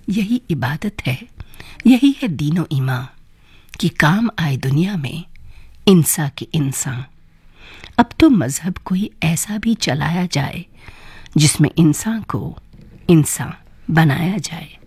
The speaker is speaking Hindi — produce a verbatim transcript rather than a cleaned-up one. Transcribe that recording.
यही इबादत है, यही है दीनो ईमान कि काम आए दुनिया में इंसान के इंसान। अब तो मज़हब कोई ऐसा भी चलाया जाए जिसमें इंसान को इंसान बनाया जाए।